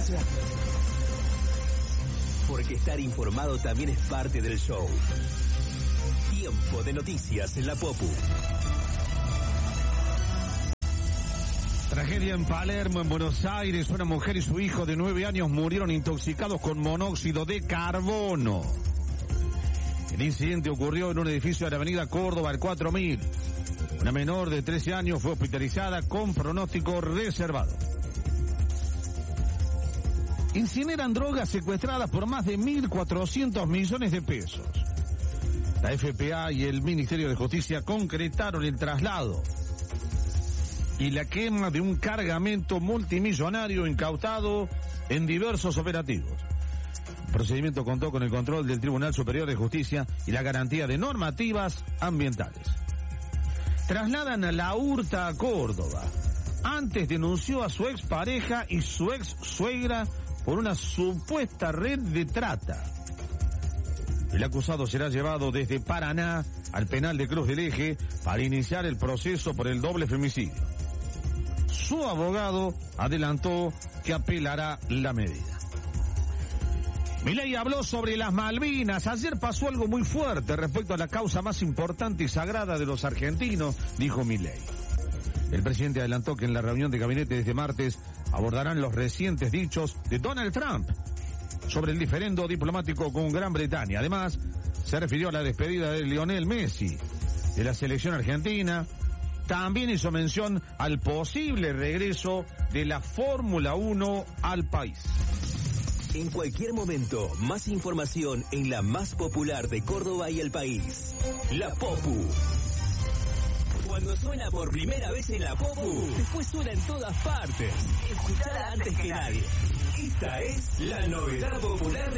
Porque estar informado también es parte del show. Tiempo de noticias en la Popu. Tragedia en Palermo, en Buenos Aires. Una mujer y su hijo de 9 años murieron intoxicados con monóxido de carbono. El incidente ocurrió en un edificio de la avenida Córdoba, al 4000. Una menor de 13 años fue hospitalizada con pronóstico reservado. Incineran drogas secuestradas por más de 1.400 millones de pesos. La FPA y el Ministerio de Justicia concretaron el traslado y la quema de un cargamento multimillonario incautado en diversos operativos. El procedimiento contó con el control del Tribunal Superior de Justicia y la garantía de normativas ambientales. Trasladan a la Hurta a Córdoba. Antes denunció a su expareja y su ex suegra por una supuesta red de trata. El acusado será llevado desde Paraná al penal de Cruz del Eje para iniciar el proceso por el doble femicidio. Su abogado adelantó que apelará la medida. Milei habló sobre las Malvinas. Ayer pasó algo muy fuerte respecto a la causa más importante y sagrada de los argentinos, dijo Milei. El presidente adelantó que en la reunión de gabinete de este martes abordarán los recientes dichos de Donald Trump sobre el diferendo diplomático con Gran Bretaña. Además, se refirió a la despedida de Lionel Messi de la selección argentina. También hizo mención al posible regreso de la Fórmula 1 al país. En cualquier momento, más información en la más popular de Córdoba y el país. La Popu. Cuando suena por primera vez en la Popu, después suena en todas partes. Escuchala antes que nadie. Esta es la novedad popular